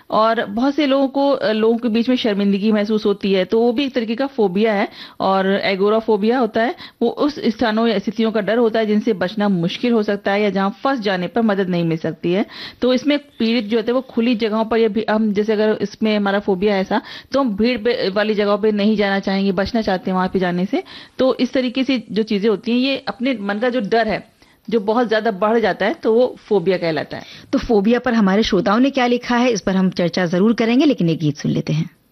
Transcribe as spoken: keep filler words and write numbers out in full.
और बहुत से लोगों को अ, लोगों के बीच में शर्मिंदगी महसूस होती है, तो वो भी एक तरीके का फोबिया है। और एगोराफोबिया होता है, वो उस स्थानों या स्थितियों का डर होता है जिनसे बचना मुश्किल हो सकता है या जहां फंस जाने पर मदद नहीं मिल सकती है। तो इसमें पीड़ित जो होते हैं वो खुली जगहों पर, या भी हम जैसे अगर इसमें हमारा फोबिया है ऐसा, तो हम भीड़ पे- वाली जगहों पे नहीं जाना चाहेंगे, बचना चाहते हैं वहां पे जाने से। तो इस तरीके से जो चीजें होती हैं, ये अपने मन का जो डर है जो बहुत ज्यादा बढ़ जाता है, तो वो फोबिया कहलाता है। तो फोबिया पर हमारे श्रोताओं ने क्या लिखा है, इस पर हम चर्चा जरूर करेंगे, लेकिन एक गीत सुन लेते हैं।